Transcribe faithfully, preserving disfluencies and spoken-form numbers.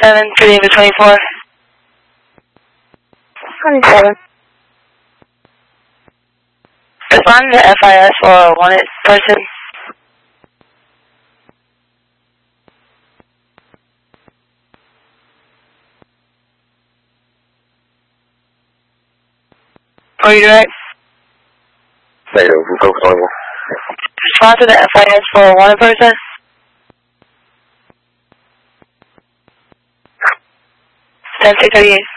seven, to David twenty-four. twenty-seven. Respond to F I S for a wanted person. Are you direct? Negative, from Coke twenty-one. Respond to the F I S for a wanted person. ten six thirty-eight.